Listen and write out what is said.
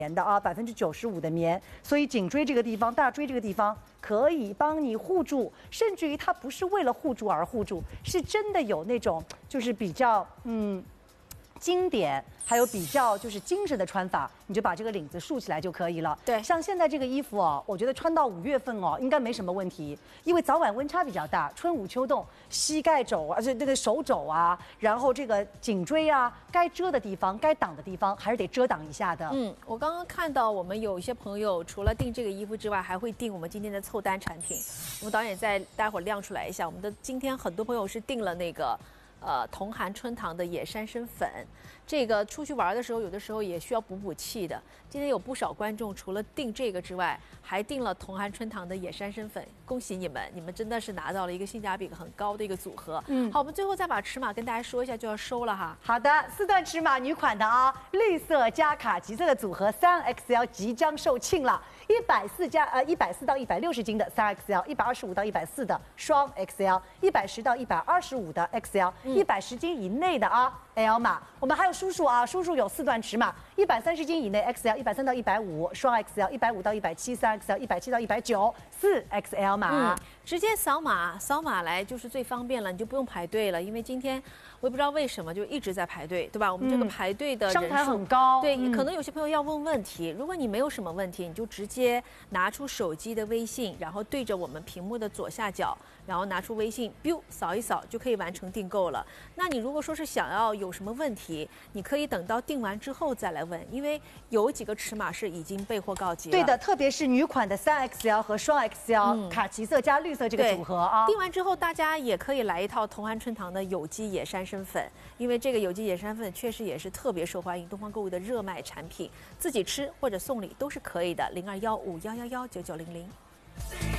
棉的啊，95%的棉，所以颈椎这个地方、大椎这个地方可以帮你护住，甚至于它不是为了护住而护住，是真的有那种就是比较经典，还有比较就是精神的穿法，你就把这个领子竖起来就可以了。 对， 像现在这个衣服哦，我觉得穿到5月份哦，应该没什么问题，因为早晚温差比较大，春捂秋冻，膝盖肘啊，这个手肘啊，然后这个颈椎啊，该遮的地方、该挡的地方还是得遮挡一下的。 我刚刚看到我们有一些朋友除了订这个衣服之外，还会订我们今天的凑单产品。我们导演再待会儿亮出来一下，我们的今天很多朋友是订了那个。同涵春堂的野山参粉，这个出去玩的时候，有的时候也需要补气的。今天有不少观众除了订这个之外，还订了同涵春堂的野山参粉，恭喜你们，你们真的是拿到了一个性价比很高的一个组合。好，我们最后再把尺码跟大家说一下，就要收了哈。 好的，4段尺码女款的啊，绿色加卡其色的组合3XL 即将售罄了，140到160斤的3XL，125到140的双 XL，110到125的 XL，110斤以内的啊 L 码。我们还有叔叔啊，叔叔有4段尺码，130斤以内 XL，130到150双 XL，150到170 3XL，170到190 4XL 码。 直接扫码来就是最方便了，你就不用排队了。因为今天我也不知道为什么就一直在排队，对吧？我们这个排队的人数商台很高， 对，可能有些朋友要问问题，如果你没有什么问题，你就直接拿出手机的微信，然后对着我们屏幕的左下角，然后拿出微信，biu 扫一扫就可以完成订购了。那你如果说是想要有什么问题，你可以等到订完之后再来问，因为有几个尺码是已经备货告急了。 对的，特别是女款的3XL 和双 XL，卡其色加绿色这个组合啊。 订完之后，大家也可以来一套同涵春堂的有机野山参粉，因为这个有机野山粉确实也是特别受欢迎，东方购物的热卖产品，自己吃或者送礼都是可以的。0215111990。